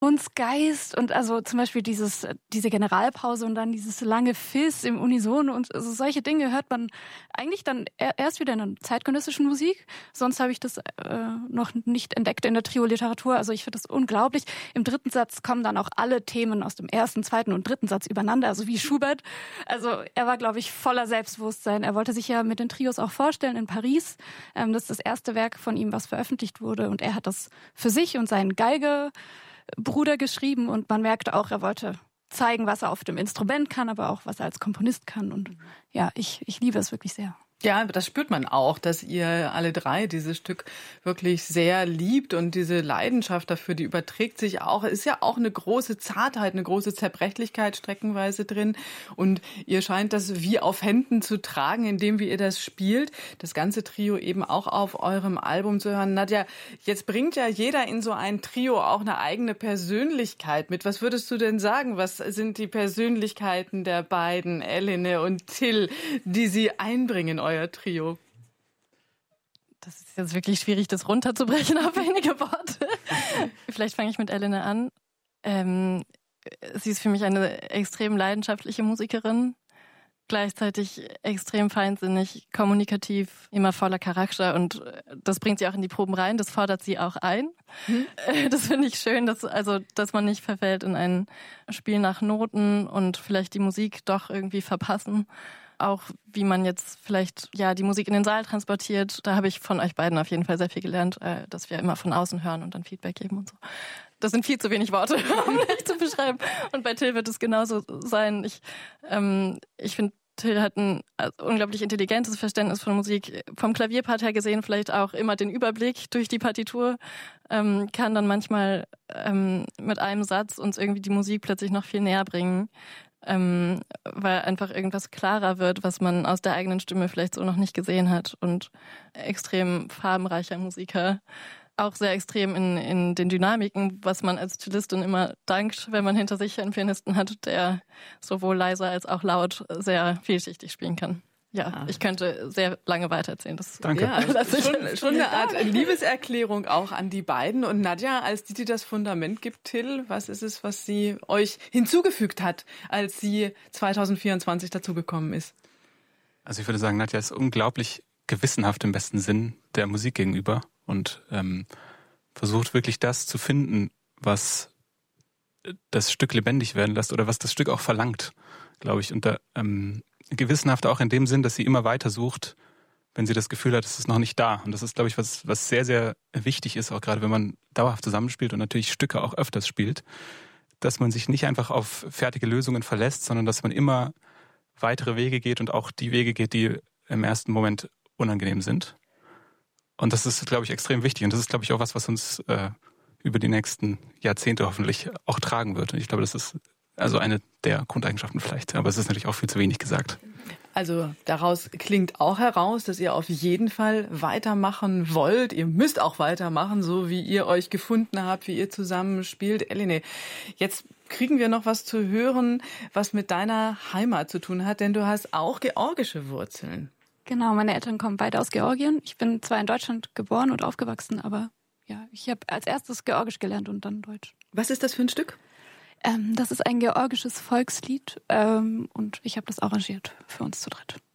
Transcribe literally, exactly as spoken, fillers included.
Percussionsgeist und also zum Beispiel dieses, diese Generalpause und dann dieses lange Fizz im Unisono und also solche Dinge hört man eigentlich dann erst wieder in der zeitgenössischen Musik. Sonst habe ich das äh, noch nicht entdeckt in der Trio-Literatur. Also ich finde das unglaublich. Im dritten Satz kommen dann auch alle Themen aus dem ersten, zweiten und dritten Satz übereinander, also wie Schubert. Also er war, glaube ich, voller Selbstbewusstsein. Er wollte sich ja mit den Trios auch vorstellen in Paris. Ähm, das ist das erste Werk von ihm, was veröffentlicht wurde. Und er hat das für sich und seinen Geigebruder geschrieben. Und man merkte auch, er wollte zeigen, was er auf dem Instrument kann, aber auch, was er als Komponist kann. Und ja, ich, ich liebe es wirklich sehr. Ja, das spürt man auch, dass ihr alle drei dieses Stück wirklich sehr liebt und diese Leidenschaft dafür, die überträgt sich auch. Es ist ja auch eine große Zartheit, eine große Zerbrechlichkeit streckenweise drin und ihr scheint das wie auf Händen zu tragen, indem wie ihr das spielt. Das ganze Trio eben auch auf eurem Album zu hören. Nadja, jetzt bringt ja jeder in so ein Trio auch eine eigene Persönlichkeit mit. Was würdest du denn sagen? Was sind die Persönlichkeiten der beiden, Elene und Till, die sie einbringen? Euer Trio? Das ist jetzt wirklich schwierig, das runterzubrechen auf wenige Worte. Vielleicht fange ich mit Elene an. Ähm, sie ist für mich eine extrem leidenschaftliche Musikerin, gleichzeitig extrem feinsinnig, kommunikativ, immer voller Charakter und das bringt sie auch in die Proben rein, das fordert sie auch ein. Hm. Das finde ich schön, dass, also, dass man nicht verfällt in ein Spiel nach Noten und vielleicht die Musik doch irgendwie verpassen. Auch wie man jetzt vielleicht ja die Musik in den Saal transportiert, da habe ich von euch beiden auf jeden Fall sehr viel gelernt, äh, dass wir immer von außen hören und dann Feedback geben und so. Das sind viel zu wenig Worte, um nicht zu beschreiben. Und bei Till wird es genauso sein. Ich, ähm, ich finde, Till hat ein unglaublich intelligentes Verständnis von Musik. Vom Klavierpart her gesehen vielleicht auch immer den Überblick durch die Partitur, ähm, kann dann manchmal ähm, mit einem Satz uns irgendwie die Musik plötzlich noch viel näher bringen. Ähm, weil einfach irgendwas klarer wird, was man aus der eigenen Stimme vielleicht so noch nicht gesehen hat und extrem farbenreicher Musiker, auch sehr extrem in, in den Dynamiken, was man als Cellistin immer dankt, wenn man hinter sich einen Pianisten hat, der sowohl leiser als auch laut sehr vielschichtig spielen kann. Ja, ah. Ich könnte sehr lange weitererzählen. Das Danke. Ja, das ist schon, schon eine Art Liebeserklärung auch an die beiden. Und Nadja, als die, die das Fundament gibt, Till, was ist es, was sie euch hinzugefügt hat, als sie zwanzig vierundzwanzig dazugekommen ist? Also ich würde sagen, Nadja ist unglaublich gewissenhaft im besten Sinn der Musik gegenüber und ähm, versucht wirklich das zu finden, was das Stück lebendig werden lässt oder was das Stück auch verlangt, glaube ich. Und da ähm, gewissenhaft auch in dem Sinn, dass sie immer weiter sucht, wenn sie das Gefühl hat, es ist noch nicht da. Und das ist, glaube ich, was, was sehr, sehr wichtig ist, auch gerade wenn man dauerhaft zusammenspielt und natürlich Stücke auch öfters spielt, dass man sich nicht einfach auf fertige Lösungen verlässt, sondern dass man immer weitere Wege geht und auch die Wege geht, die im ersten Moment unangenehm sind. Und das ist, glaube ich, extrem wichtig. Und das ist, glaube ich, auch was, was uns äh, über die nächsten Jahrzehnte hoffentlich auch tragen wird. Und ich glaube, das ist also eine der Grundeigenschaften vielleicht. Aber es ist natürlich auch viel zu wenig gesagt. Also daraus klingt auch heraus, dass ihr auf jeden Fall weitermachen wollt. Ihr müsst auch weitermachen, so wie ihr euch gefunden habt, wie ihr zusammen spielt. Elene, jetzt kriegen wir noch was zu hören, was mit deiner Heimat zu tun hat, denn du hast auch georgische Wurzeln. Genau, meine Eltern kommen beide aus Georgien. Ich bin zwar in Deutschland geboren und aufgewachsen, aber ja, ich habe als erstes Georgisch gelernt und dann Deutsch. Was ist das für ein Stück? Ähm, das ist ein georgisches Volkslied ähm, und ich habe das arrangiert für uns zu dritt.